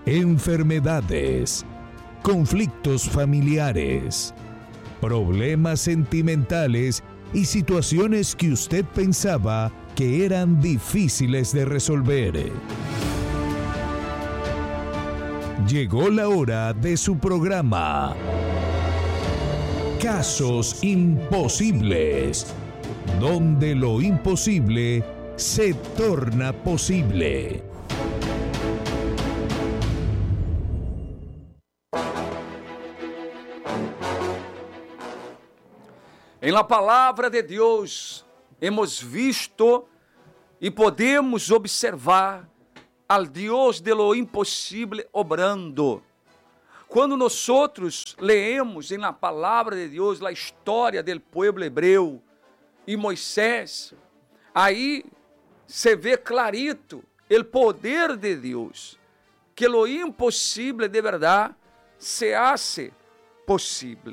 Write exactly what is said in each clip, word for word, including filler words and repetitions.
enfermedades, conflictos familiares, problemas sentimentales y situaciones que usted pensaba que eran difíciles de resolver. Llegó la hora de su programa Casos Imposibles, donde lo imposible se torna posible. Em la palavra de Deus, hemos visto e podemos observar al Deus de lo impossível obrando. Quando nós outros leemos em la palavra de Deus a história del pueblo hebreu e Moisés, aí se vê clarito o poder de Deus, que lo impossível de verdade se hace possível.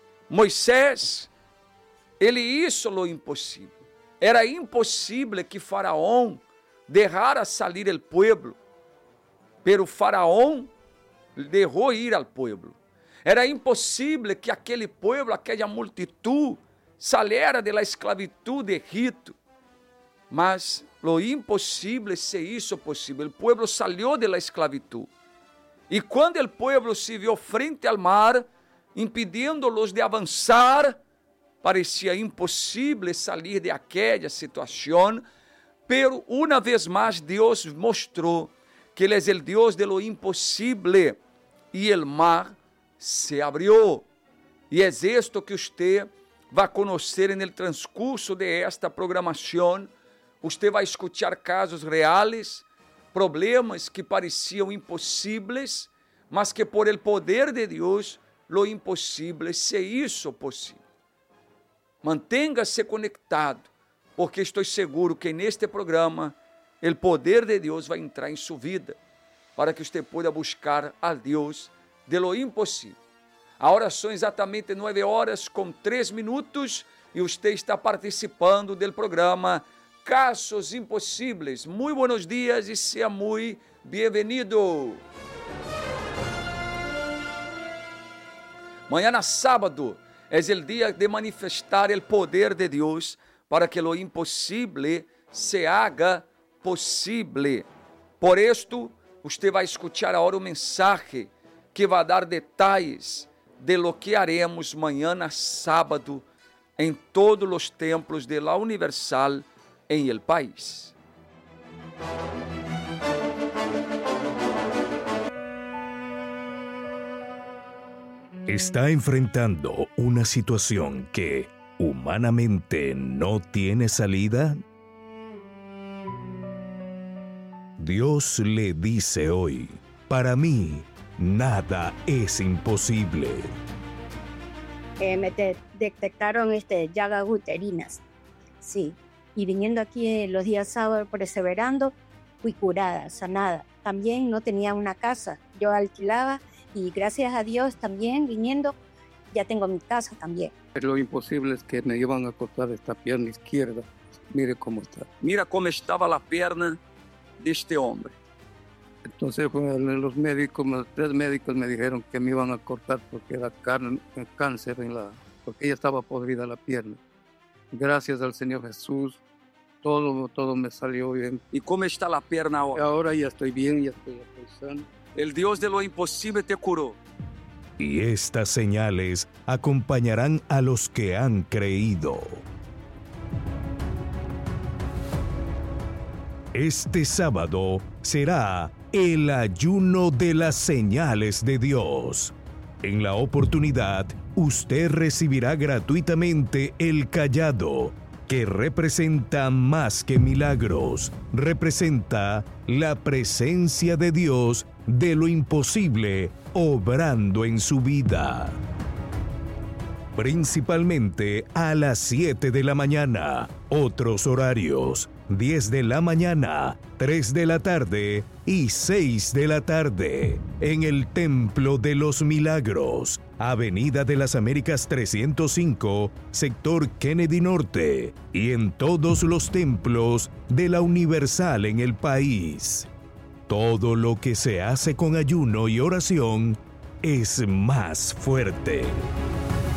Moisés, ele hizo lo impossível. Era impossível que Faraó deixara salir el pueblo, pero Faraó deixou ir al pueblo. Era impossível que aquele pueblo, aquela multitud, saliera de la esclavitud de Egipto. Mas lo impossível se hizo possível. El pueblo salió de la esclavitud. E quando el pueblo se viu frente al mar, impedindo-los de avançar, parecia impossível salir de aquela situação, pero uma vez mais Deus mostrou que Ele é o Deus de lo impossível e o mar se abriu. E é isto que você vai conhecer no transcurso de esta programação. Você vai escutar casos reais, problemas que pareciam impossíveis, mas que por el poder de Deus, lo impossível se hizo possível. Mantenha-se conectado, porque estou seguro que neste programa o poder de Deus vai entrar em sua vida, para que você possa buscar a Deus de lo impossível. A hora são exatamente nove horas com três minutos e você está participando do programa Casos Impossíveis. Muito buenos dias e seja muito bem-vindo. Mañana sábado é o dia de manifestar o poder de Deus para que lo impossível se haga possível. Por isto, você vai escutar agora o mensagem que vai dar detalhes de lo que haremos mañana sábado em todos os templos de la Universal em el país. Está enfrentando una situación que humanamente no tiene salida. Dios le dice hoy, para mí nada es imposible. Eh, me de- detectaron este, llagas uterinas, sí, y viniendo aquí eh, los días sábados perseverando, fui curada, sanada. También no tenía una casa, yo alquilaba y gracias a Dios también viniendo ya tengo mi casa también. Lo imposible es que me iban a cortar esta pierna izquierda. Mire cómo está. Mira como estava a perna deste homem. Entonces bueno, los médicos, los tres médicos me dijeron que me iban a cortar porque era car- cáncer en la, porque ella estaba podrida la pierna. Gracias al Señor Jesús, todo, todo me salió bien. E como está a perna agora? Ahora ya estoy bien, ya estoy, ya estoy sano. El Deus de lo impossível te curou. Y estas señales acompañarán a los que han creído. Este sábado será el ayuno de las señales de Dios. En la oportunidad, usted recibirá gratuitamente el cayado, que representa más que milagros, representa la presencia de Dios de lo imposible obrando en su vida. Principalmente a las siete de la mañana, otros horarios, diez de la mañana, tres de la tarde y seis de la tarde, en el Templo de los Milagros, Avenida de las Américas trescientos cinco, sector Kennedy Norte, y en todos los templos de la Universal en el país. Todo lo que se hace con ayuno y oración es más fuerte.